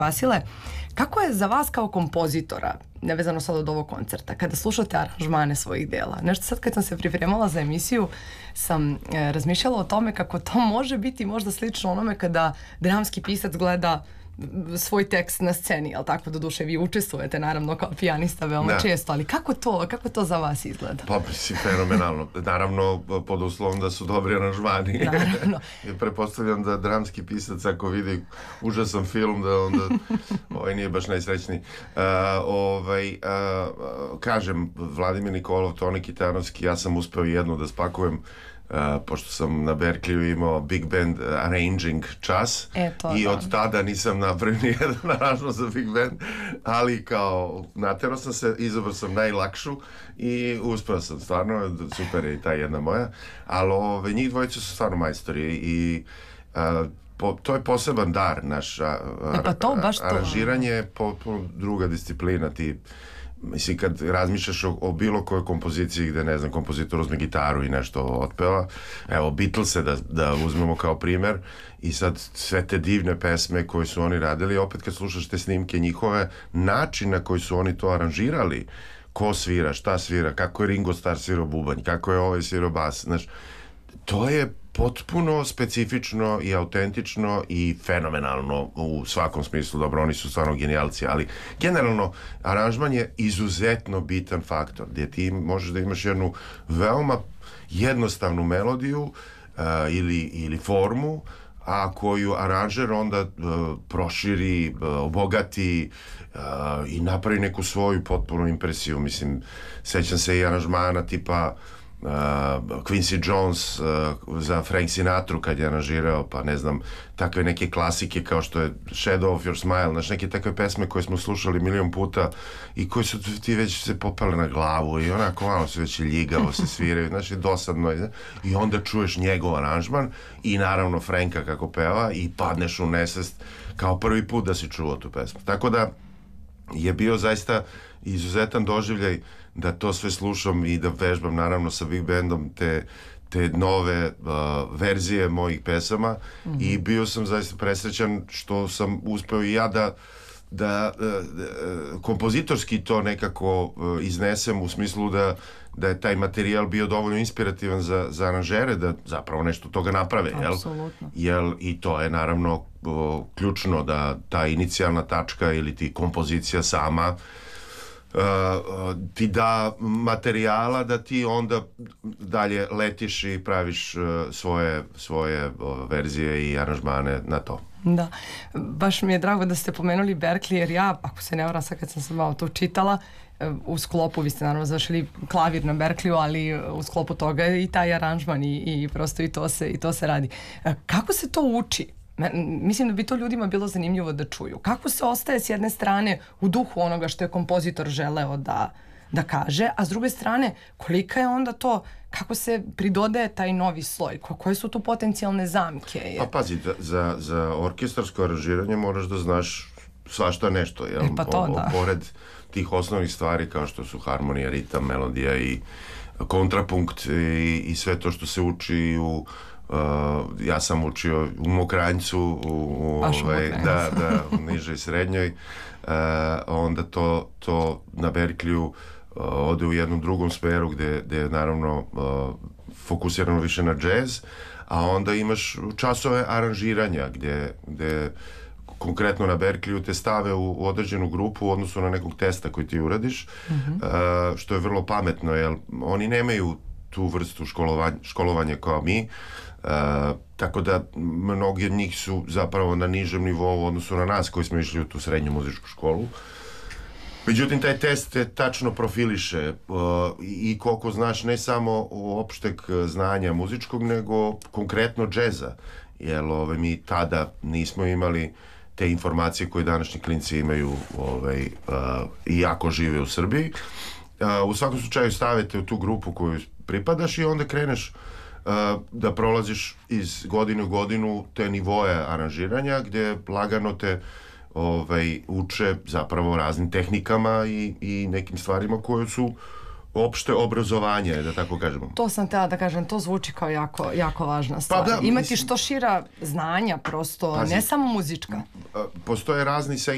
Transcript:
Vasile, kako je za vas kao kompozitora, nevezano sad od ovog koncerta, kada slušate aranžmane svojih dela? Nešto sad kad sam se pripremala za emisiju sam razmišljala o tome kako to može biti možda slično onome kada dramski pisac gleda svoj tekst na sceni, jel tako? Doduše vi učestvujete naravno kao pijanista veoma često, ali kako to za vas izgleda? Pa si fenomenalno. Naravno pod uslovom da su dobri aranžmani. Naravno. I pretpostavljam da dramski pisac ako vidi užasan film da onda nije baš najsrećniji. Kažem, Vladimir Nikolov, Toni Kitanovski, ja sam uspeo jednu da spakujem pošto sam na Berkleyu imao Big Band arranging čas i od tada nisam napravio nijedan aranžman za Big Band, ali kao naterao sam se, izabrao sam najlakšu i uspeo sam, stvarno super je i ta jedna moja, ali njih dvojica su stvarno majstori i to je poseban dar naš, aranžiranje je potpuno druga disciplina. Mislim, kad razmišljaš o bilo kojoj kompoziciji gde, ne znam, kompozitor uzme gitaru i nešto otpeva, evo, Beatlese da uzmemo kao primer, i sad sve te divne pesme koje su oni radili, opet kad slušaš te snimke njihove, način na koji su oni to aranžirali, ko svira, šta svira, kako je Ringo Starr svirao bubanj, kako je ovaj svirao bas, znaš, to je potpuno specifično i autentično i fenomenalno u svakom smislu. Dobro, oni su stvarno genijalci, ali generalno aranžman je izuzetno bitan faktor gdje ti možeš da imaš jednu veoma jednostavnu melodiju ili formu, a koju aranžer onda proširi, obogati i napravi neku svoju potpunu impresiju. Mislim, sećam se i aranžmana tipa Quincy Jones za Frank Sinatru kad je aranžirao, pa ne znam, takve neke klasike kao što je Shadow of Your Smile, znaš, neke takve pesme koje smo slušali milion puta i koje su ti već se popale na glavu i onako malo se već ljigavo se sviraju, znaš, je dosadno i onda čuješ njegov aranžman i naravno Franka kako peva i padneš u nesvest kao prvi put da si čuo tu pesmu. Tako da je bio zaista izuzetan doživljaj da to sve slušam i da vežbam naravno sa Big Bandom te nove verzije mojih pesama i bio sam zaista presrećan što sam uspeo i ja da kompozitorski to nekako iznesem u smislu da je taj materijal bio dovoljno inspirativan za aranžere da zapravo nešto toga naprave. Jel? I to je naravno ključno da ta inicijalna tačka ili ti kompozicija sama ti materijala da ti onda dalje letiš i praviš svoje verzije i aranžmane na to. Da, baš mi je drago da ste pomenuli Berkeley, jer ja, ako se ne varam, sad kad sam se malo to čitala, u sklopu, vi ste naravno završili klavir na Berkeleyu, ali u sklopu toga je i taj aranžman i prosto i to se radi. Kako se to uči? Mislim da bi to ljudima bilo zanimljivo da čuju. Kako se ostaje s jedne strane u duhu onoga što je kompozitor želeo da kaže, a s druge strane kolika je onda to, kako se pridodaje taj novi sloj, koje su tu potencijalne zamke? Pa pazi, za orkestarsko aranžiranje moraš da znaš svašta nešto, jel? Pa to, da. Pored tih osnovnih stvari kao što su harmonija, ritam, melodija i kontrapunkt i sve to što se uči ja sam učio u Mokranjcu, u nižoj srednjoj, onda to na Berkeleyu ode u jednom drugom smeru gde je naravno fokusirano više na džez, a onda imaš časove aranžiranja gde konkretno na Berkeleyu te stave u određenu grupu u odnosu na nekog testa koji ti uradiš, što je vrlo pametno, jer oni nemaju tu vrstu školovanja kao mi, tako da mnogi od njih su zapravo na nižem nivou u odnosu na nas koji smo išli u tu srednju muzičku školu. Međutim, taj test te tačno profiliše i koliko znaš ne samo opšteg znanja muzičkog, nego konkretno džeza, jer mi tada nismo imali te informacije koje današnji klinci imaju i jako žive u Srbiji. U svakom slučaju stavite u tu grupu koju pripadaš i onda kreneš da prolaziš iz godine u godinu te nivoje aranžiranja gdje lagano te uče zapravo raznim tehnikama i nekim stvarima koje su opšte obrazovanje, da tako kažemo. To sam htjela da kažem, to zvuči kao jako važna stvar. Imati što šira znanja prosto, ne samo muzička. Postoje razni segmenti